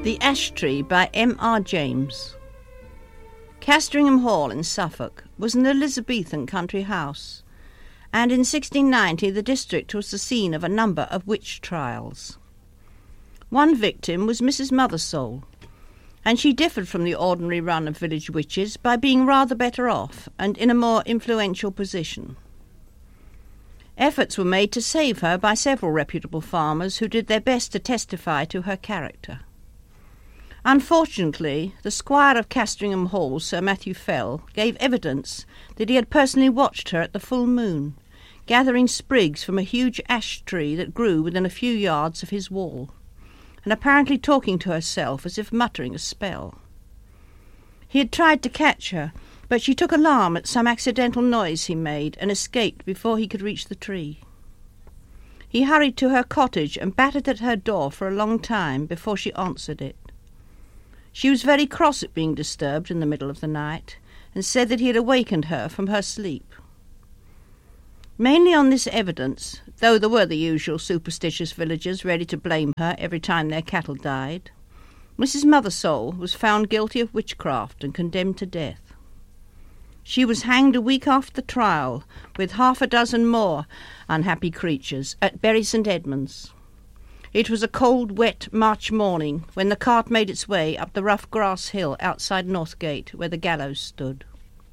The Ash Tree by M.R. James. Castringham Hall in Suffolk was an Elizabethan country house, and in 1690 the district was the scene of a number of witch trials. One victim was Mrs. Mothersole, and she differed from the ordinary run of village witches by being rather better off and in a more influential position. Efforts were made to save her by several reputable farmers who did their best to testify to her character. Unfortunately, the squire of Castringham Hall, Sir Matthew Fell, gave evidence that he had personally watched her at the full moon, gathering sprigs from a huge ash tree that grew within a few yards of his wall, and apparently talking to herself as if muttering a spell. He had tried to catch her, but she took alarm at some accidental noise he made and escaped before he could reach the tree. He hurried to her cottage and battered at her door for a long time before she answered it. She was very cross at being disturbed in the middle of the night, and said that he had awakened her from her sleep. Mainly on this evidence, though there were the usual superstitious villagers ready to blame her every time their cattle died, Mrs. Mothersole was found guilty of witchcraft and condemned to death. She was hanged a week after the trial, with 6 more unhappy creatures, at Bury St. Edmunds. It was a cold, wet March morning when the cart made its way up the rough grass hill outside Northgate, where the gallows stood.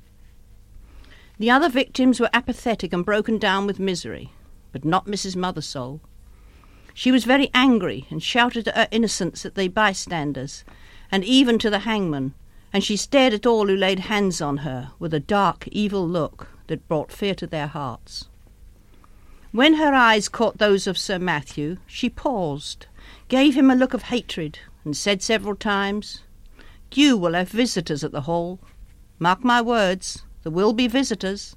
The other victims were apathetic and broken down with misery, but not Mrs. Mothersole. She was very angry and shouted her innocence at the bystanders, and even to the hangman, and she stared at all who laid hands on her with a dark, evil look that brought fear to their hearts. When her eyes caught those of Sir Matthew, she paused, gave him a look of hatred, and said several times, "You will have visitors at the Hall. Mark my words, there will be visitors."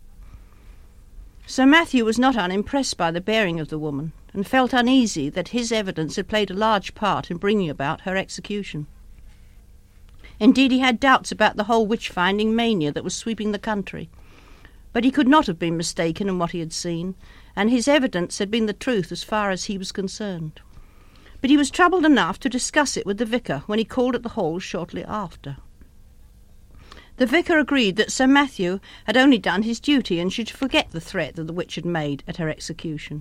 Sir Matthew was not unimpressed by the bearing of the woman, and felt uneasy that his evidence had played a large part in bringing about her execution. Indeed, he had doubts about the whole witch-finding mania that was sweeping the country, but he could not have been mistaken in what he had seen, and his evidence had been the truth as far as he was concerned. But he was troubled enough to discuss it with the vicar when he called at the Hall shortly after. The vicar agreed that Sir Matthew had only done his duty and should forget the threat that the witch had made at her execution.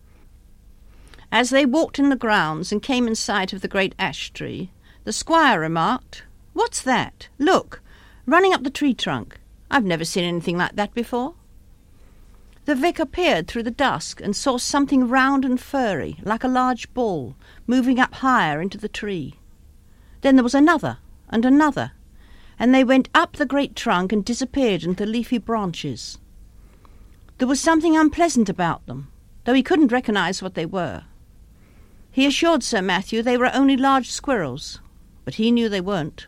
As they walked in the grounds and came in sight of the great ash tree, the squire remarked, "What's that? Look, running up the tree trunk. I've never seen anything like that before." The vicar peered through the dusk and saw something round and furry, like a large ball, moving up higher into the tree. Then there was another and another, and they went up the great trunk and disappeared into leafy branches. There was something unpleasant about them, though he couldn't recognise what they were. He assured Sir Matthew they were only large squirrels, but he knew they weren't.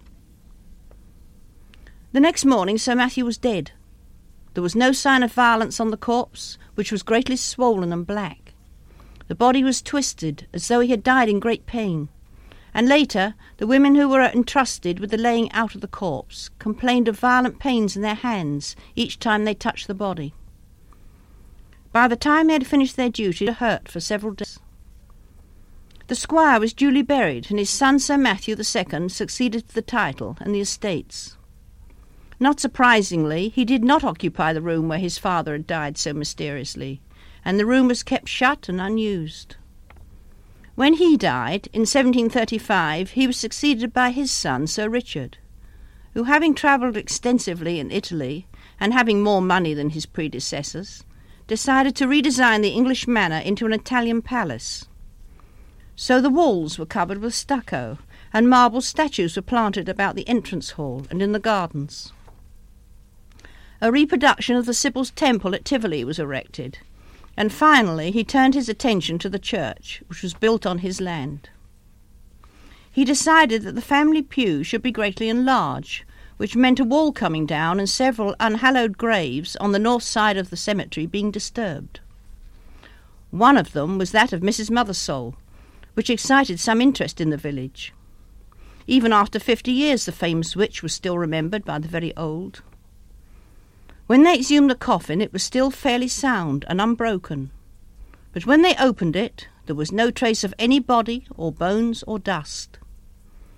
The next morning Sir Matthew was dead. There was no sign of violence on the corpse, which was greatly swollen and black. The body was twisted, as though he had died in great pain, and later the women who were entrusted with the laying out of the corpse complained of violent pains in their hands each time they touched the body. By the time they had finished their duty, it hurt for several days. The squire was duly buried, and his son Sir Matthew II succeeded to the title and the estates. Not surprisingly, he did not occupy the room where his father had died so mysteriously, and the room was kept shut and unused. When he died, in 1735, he was succeeded by his son, Sir Richard, who, having travelled extensively in Italy, and having more money than his predecessors, decided to redesign the English manor into an Italian palace. So the walls were covered with stucco, and marble statues were planted about the entrance hall and in the gardens. A reproduction of the Sibyl's Temple at Tivoli was erected, and finally he turned his attention to the church, which was built on his land. He decided that the family pew should be greatly enlarged, which meant a wall coming down and several unhallowed graves on the north side of the cemetery being disturbed. One of them was that of Mrs. Mothersole, which excited some interest in the village. Even after 50 years the famous witch was still remembered by the very old. When they exhumed the coffin, it was still fairly sound and unbroken, but when they opened it, there was no trace of any body or bones or dust.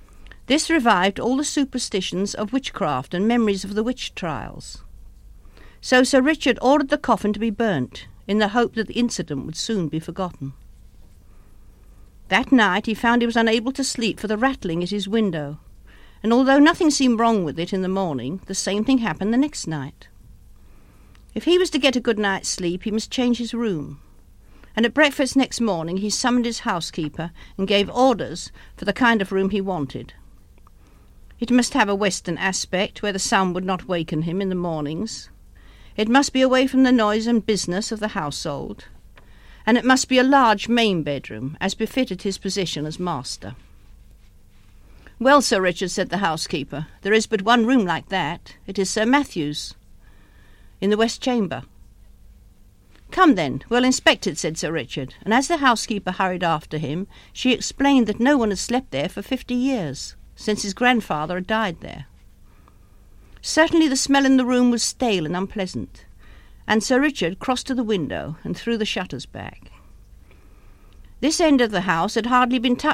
This revived all the superstitions of witchcraft and memories of the witch trials. So Sir Richard ordered the coffin to be burnt, in the hope that the incident would soon be forgotten. That night he found he was unable to sleep for the rattling at his window, and although nothing seemed wrong with it in the morning, the same thing happened the next night. If he was to get a good night's sleep, he must change his room, and at breakfast next morning he summoned his housekeeper and gave orders for the kind of room he wanted. It must have a western aspect, where the sun would not waken him in the mornings. It must be away from the noise and business of the household, and it must be a large main bedroom, as befitted his position as master. "Well, Sir Richard," said the housekeeper, "there is but one room like that. It is Sir Matthew's, in the west chamber." "Come then, we'll inspect it," said Sir Richard, and as the housekeeper hurried after him, she explained that no one had slept there for 50 years, since his grandfather had died there. Certainly the smell in the room was stale and unpleasant, and Sir Richard crossed to the window and threw the shutters back. This end of the house had hardly been touched